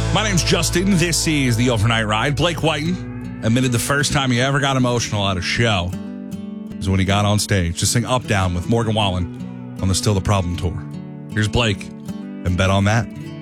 My name's Justin. This is the Overnight Ride. Blake Whiten admitted the first time he ever got emotional at a show was when he got on stage to sing Up Down with Morgan Wallen on the Still the Problem tour. Here's Blake, and bet on that.